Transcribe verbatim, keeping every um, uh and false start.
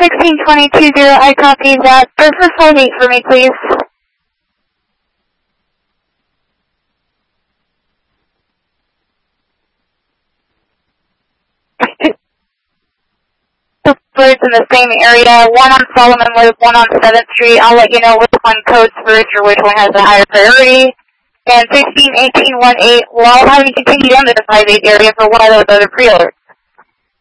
sixteen twenty two zero, I copy that. Surface hold eight for me, please. Two birds in the same area, one on Solomon Loop, one on seventh Street. I'll let you know which one codes first or which one has a higher priority. And sixteen eighteen one eight, we'll all have you continue down to the five eight area for one of those other pre-alerts.